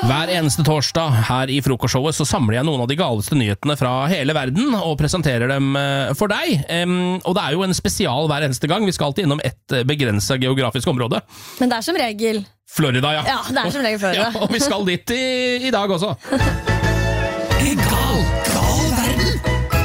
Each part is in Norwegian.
Hver eneste torsdag her i frokostshowet så samler jeg noen av de galeste nyhetene fra hele verden og presenterer dem for deg. Og det er jo en spesial hver eneste gang. Vi skal alltid innom et begrenset geografisk område. Men det er som regel Florida, ja. Ja, det er som regel Florida. Ja, og vi skal dit i dag også. Gal verden.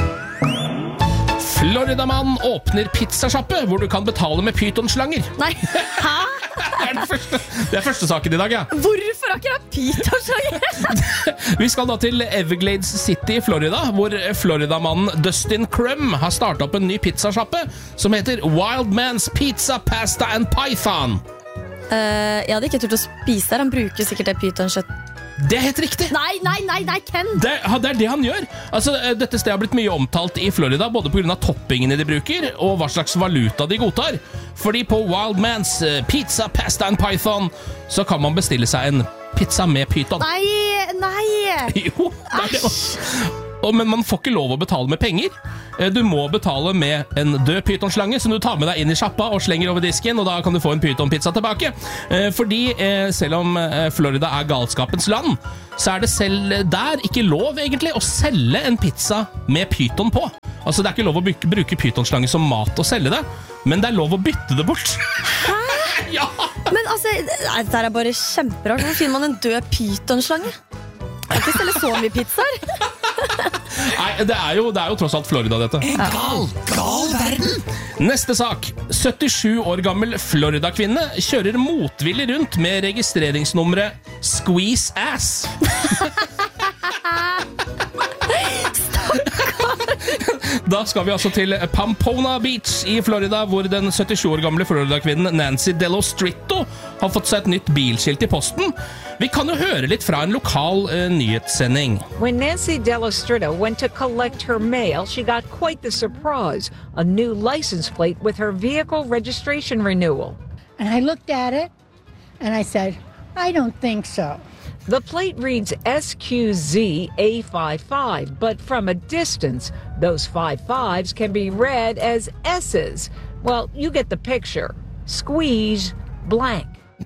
Floridamann åpner pizzasjappe hvor du kan betale med pythonslanger. Nei, hæ? Det er første saken i dag, ja. Hvorfor akkurat pythonslanger? Vi skal da til Everglades City i Florida, hvor Floridamannen Dustin Crum har startet opp en ny pizzasjappe som heter Wild Man's Pizza, Pasta and Python. Jeg hadde ikke turt å spise der. Han bruker sikkert det pythonskjøtt. Det er helt riktig. Nei, Ken. Det er det han gjør. Altså, dette stedet har blitt mye omtalt i Florida, både på grunn av toppingene de bruker, og hva slags valuta de godtar. Fordi på Wild Man's Pizza, Pasta and Python så kan man bestille seg en pizza med python. Nei. Jo, det er det også. Men man får ikke lov å betale med penger. Du må betale med en død pythonslange som du tar med deg inn i sjappa og slenger over disken, og da kan du få en pythonpizza tilbake. Fordi selv om Florida er galskapens land, så er det selv der ikke lov egentlig å selge en pizza med python på. Altså det er ikke lov å bruke pythonslange som mat og selge det, men det er lov å bytte det bort. Hæ? Ja! Men altså, dette er bare kjemperart. Hvor finner man en død pythonslange? Jeg kan ikke selge så mye pizzaer. Nei, det er jo tross alt Florida, dette. Gal verden. Neste sak. 77 år gammel Florida-kvinne kjører motvillig rundt med registreringsnummeret Squeeze Ass. Da skal vi altså til Pampona Beach i Florida, hvor den 77 år gamle Florida-kvinnen Nancy Dello Stritto har fått seg et nytt bilskilt i posten. Vi kan jo høre litt fra en lokal nyhetssending. When Nancy Dello Stritto went to collect her mail, she got quite the surprise, a new license plate with her vehicle registration renewal. And I looked at it and I said, I don't think so. The plate reads SQZ-A55, but from a distance, those 55s can be read as S's. Well, you get the picture. Squeeze blank.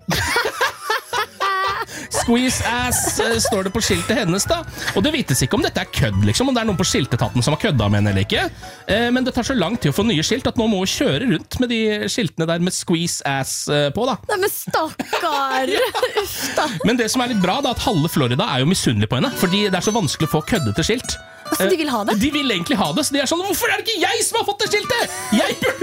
Squeeze ass står det på skiltet hennes da. Og det vites ikke om dette er kødd, liksom, om det er noen på skiltetaten som har kødda med henne eller ikke. Men det tar så lang tid å få nye skilt at nå må hun kjøre rundt med de skiltene der med squeeze ass på da. Nei, men stakkar. Uff da. Men det som er litt bra da, at halve Florida er jo misunnelig på henne, fordi det er så vanskelig å få køddete skilt. Altså, de vil ha det? De vil egentlig ha det, så de er sånn, hvorfor er det ikke jeg som har fått det skiltet? Jeg burde